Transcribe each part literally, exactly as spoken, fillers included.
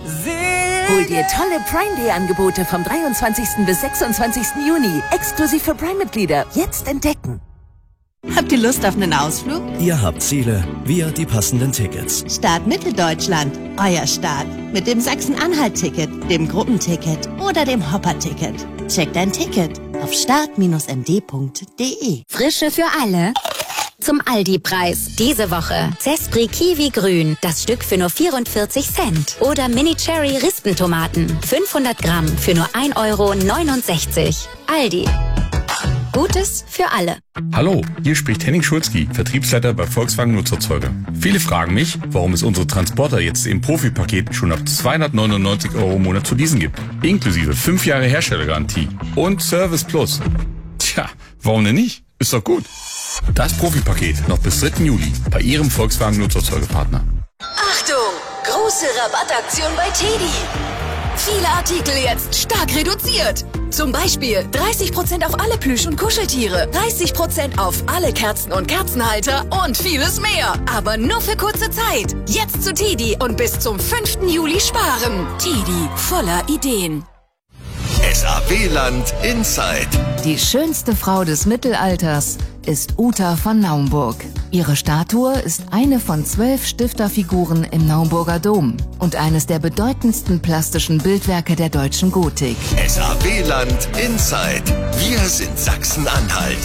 Hol dir tolle Prime Day Angebote vom dreiundzwanzigsten bis sechsundzwanzigsten Juni. Exklusiv für Prime-Mitglieder. Jetzt entdecken. Habt ihr Lust auf einen Ausflug? Ihr habt Ziele, wir die passenden Tickets. Start Mitteldeutschland, euer Start. Mit dem Sachsen-Anhalt-Ticket, dem Gruppenticket oder dem Hopper-Ticket. Checkt dein Ticket auf start Bindestrich m d Punkt d e. Frische für alle. Zum Aldi-Preis. Diese Woche Zespri Kiwi Grün, das Stück für nur vierundvierzig Cent. Oder Mini Cherry Rispentomaten, fünfhundert Gramm für nur ein Euro neunundsechzig. Aldi. Gutes für alle. Hallo, hier spricht Henning Schulzki, Vertriebsleiter bei Volkswagen Nutzerzeuger. Viele fragen mich, warum es unsere Transporter jetzt im Profi-Paket schon ab zweihundertneunundneunzig Euro im Monat zu leasen gibt. Inklusive fünf Jahre Herstellergarantie und Service Plus. Tja, warum denn nicht? Ist doch gut. Das Profi-Paket noch bis dritten Juli bei Ihrem Volkswagen Nutzerzeugerpartner. Achtung! Große Rabattaktion bei Teddy. Viele Artikel jetzt stark reduziert. Zum Beispiel dreißig Prozent auf alle Plüsch- und Kuscheltiere, dreißig Prozent auf alle Kerzen und Kerzenhalter und vieles mehr. Aber nur für kurze Zeit. Jetzt zu Teddy und bis zum fünften Juli sparen. Teddy, voller Ideen. S A W-Land Inside. Die schönste Frau des Mittelalters ist Uta von Naumburg. Ihre Statue ist eine von zwölf Stifterfiguren im Naumburger Dom und eines der bedeutendsten plastischen Bildwerke der deutschen Gotik. S A W-Land Inside. Wir sind Sachsen-Anhalt.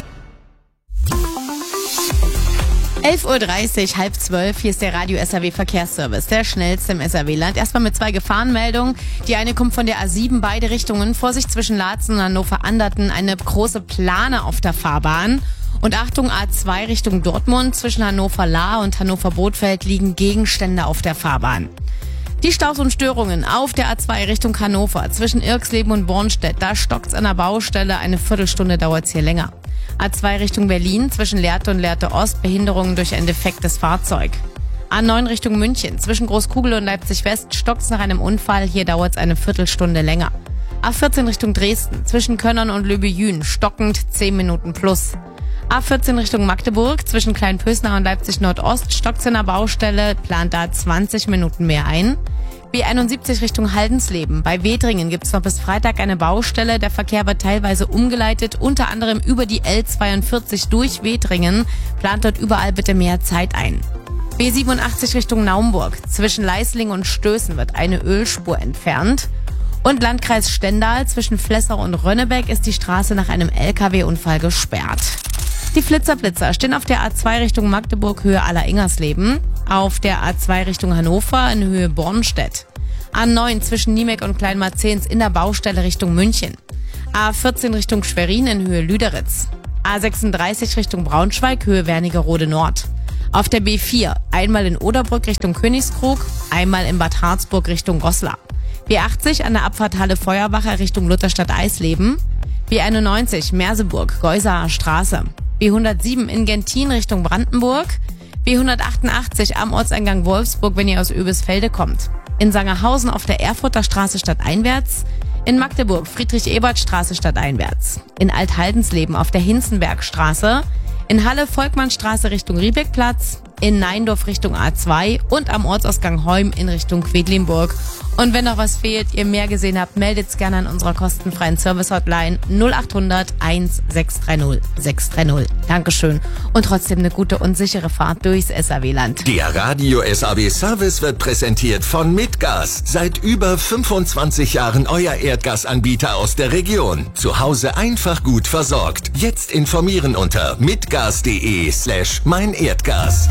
elf Uhr dreißig, halb zwölf, hier ist der Radio S A W Verkehrsservice, der schnellste im S A W-Land. Erstmal mit zwei Gefahrenmeldungen. Die eine kommt von der A sieben, beide Richtungen. Vorsicht zwischen Laatzen und Hannover-Anderten, eine große Plane auf der Fahrbahn. Und Achtung, A zwei Richtung Dortmund, zwischen Hannover-Lahr und Hannover-Bothfeld liegen Gegenstände auf der Fahrbahn. Die Staus und Störungen auf der A zwei Richtung Hannover, zwischen Irxleben und Bornstedt, da stockt's an der Baustelle, eine Viertelstunde dauert's hier länger. A zwei Richtung Berlin, zwischen Lehrte und Lehrte Ost, Behinderungen durch ein defektes Fahrzeug. A neun Richtung München, zwischen Großkugel und Leipzig West, stockt's nach einem Unfall, hier dauert's eine Viertelstunde länger. A vierzehn Richtung Dresden, zwischen Könnern und Löbejün, stockend zehn Minuten plus. A vierzehn Richtung Magdeburg, zwischen Kleinpösnau und Leipzig Nordost, stockt's in der Baustelle, plant da zwanzig Minuten mehr ein. B einundsiebzig Richtung Haldensleben. Bei Wedringen gibt's noch bis Freitag eine Baustelle. Der Verkehr wird teilweise umgeleitet, unter anderem über die L zweiundvierzig durch Wedringen. Plant dort überall bitte mehr Zeit ein. B siebenundachtzig Richtung Naumburg. Zwischen Leisling und Stößen wird eine Ölspur entfernt. Und Landkreis Stendal, zwischen Flessau und Rönnebeck ist die Straße nach einem L K W-Unfall gesperrt. Die Flitzerblitzer stehen auf der A zwei Richtung Magdeburg, Höhe Aller-Ingersleben. Auf der A zwei Richtung Hannover in Höhe Bornstedt. A neun zwischen Niemek und Kleinmarzens in der Baustelle Richtung München. A vierzehn Richtung Schwerin in Höhe Lüderitz. A sechsunddreißig Richtung Braunschweig, Höhe Wernigerode Nord. Auf der B vier einmal in Oderbrück Richtung Königskrug, einmal in Bad Harzburg Richtung Goslar. B achtzig an der Abfahrt Halle Feuerwacher Richtung Lutherstadt Eisleben. B einundneunzig Merseburg, Geusaer Straße. B hundertsieben in Gentin Richtung Brandenburg. B hundertachtundachtzig am Ortseingang Wolfsburg, wenn ihr aus Oebisfelde kommt. In Sangerhausen auf der Erfurter Straße stadteinwärts. In Magdeburg Friedrich-Ebert-Straße stadteinwärts. In Althaldensleben auf der Hinzenbergstraße. In Halle Volkmannstraße Richtung Riebeckplatz. In Neindorf Richtung A zwei und am Ortsausgang Heum in Richtung Quedlinburg. Und wenn noch was fehlt, ihr mehr gesehen habt, meldet's gerne an unserer kostenfreien Service-Hotline null achthundert eins sechs drei null sechs drei null. Dankeschön und trotzdem eine gute und sichere Fahrt durchs S A W-Land. Der Radio S A W-Service wird präsentiert von Mitgas. Seit über fünfundzwanzig Jahren euer Erdgasanbieter aus der Region. Zu Hause einfach gut versorgt. Jetzt informieren unter mitgas.de slash mein Erdgas.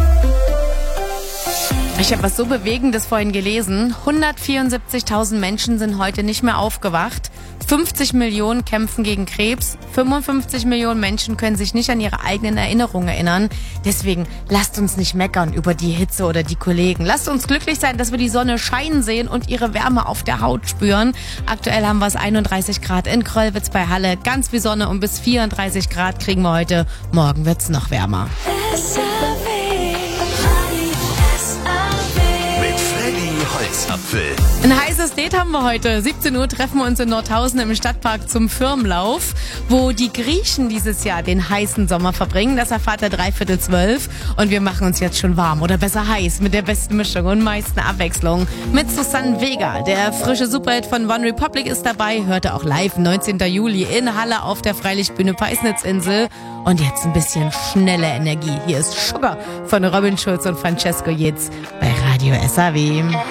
Ich habe was so Bewegendes vorhin gelesen. hundertvierundsiebzigtausend Menschen sind heute nicht mehr aufgewacht. fünfzig Millionen kämpfen gegen Krebs. fünfundfünfzig Millionen Menschen können sich nicht an ihre eigenen Erinnerungen erinnern. Deswegen lasst uns nicht meckern über die Hitze oder die Kollegen. Lasst uns glücklich sein, dass wir die Sonne scheinen sehen und ihre Wärme auf der Haut spüren. Aktuell haben wir es einunddreißig Grad in Kröllwitz bei Halle. Ganz wie Sonne und bis vierunddreißig Grad kriegen wir heute. Morgen wird's noch wärmer. Holzapfel. Gipfel. Ein heißes Date haben wir heute. siebzehn Uhr treffen wir uns in Nordhausen im Stadtpark zum Firmenlauf, wo die Griechen dieses Jahr den heißen Sommer verbringen. Das erfahrt ihr dreiviertel zwölf. Und wir machen uns jetzt schon warm oder besser heiß mit der besten Mischung und meisten Abwechslung. Mit Susanne Vega, der frische Superhit von One Republic ist dabei. Hört ihr auch live neunzehnten Juli in Halle auf der Freilichtbühne Peisnitzinsel. Und jetzt ein bisschen schnelle Energie. Hier ist Sugar von Robin Schulz und Francesco Jitz bei Radio S A W.